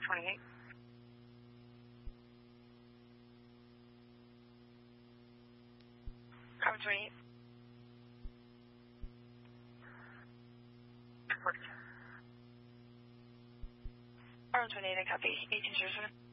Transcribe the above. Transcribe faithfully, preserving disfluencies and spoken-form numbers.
twenty-eight. Bravo twenty-eight. Bravo twenty-eight, I copy. eighteen zero seven.